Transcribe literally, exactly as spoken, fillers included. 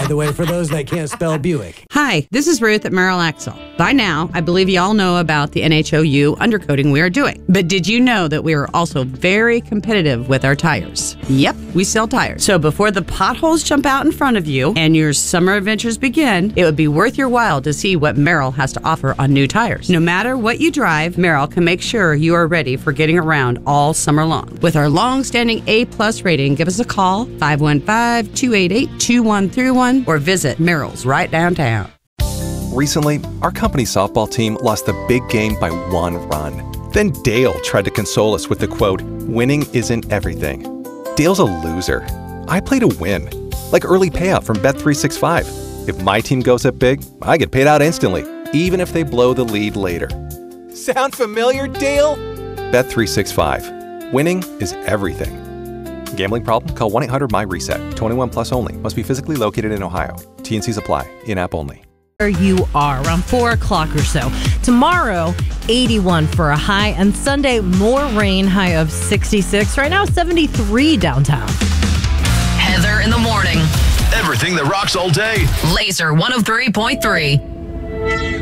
by the way, for those that can't spell Buick. Hi, this is Ruth at Merrill Axle. By now, I believe you all know about the N H O U undercoating we are doing. But did you know that we are also very competitive with our tires? Yep, we sell tires. So before the potholes jump out in front of you and your summer adventures begin, it would be worth your while to see what Merrill has to offer on new tires. No matter what you drive, Merrill can make sure you are ready for getting around all summer long. With our long-standing A-plus rating, give us a call, five one five, two eight eight, two one three one, or visit Merrill's right downtown. Recently, our company softball team lost the big game by one run. Then Dale tried to console us with the quote, "Winning isn't everything." Dale's a loser. I play to win, like early payout from Bet three sixty-five. If my team goes up big, I get paid out instantly, even if they blow the lead later. Sound familiar, Dale? Bet three sixty-five. Winning is everything. Gambling problem? Call one eight hundred M Y reset. twenty-one plus only. Must be physically located in Ohio. T N Cs apply. In-app only. Where you are around four o'clock or so. Tomorrow, eighty-one for a high, and Sunday, more rain, high of sixty-six. Right now, seventy-three downtown. Heather in the morning. Everything that rocks all day. Laser one oh three point three.